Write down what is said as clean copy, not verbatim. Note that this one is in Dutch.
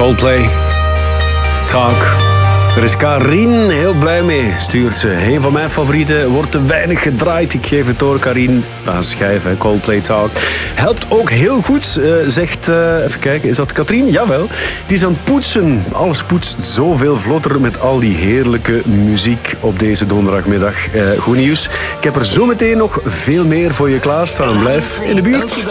Coldplay. Talk. Er is Karin heel blij mee, stuurt ze. Een van mijn favorieten wordt te weinig gedraaid. Ik geef het door, Karin. Aan schijf, hè. Coldplay Talk. Helpt ook heel goed, zegt... even kijken, is dat Katrien? Jawel. Die is aan het poetsen. Alles poetst zoveel vlotter met al die heerlijke muziek op deze donderdagmiddag. Goed nieuws. Ik heb er zo meteen nog veel meer voor je klaarstaan. Blijf in de buurt.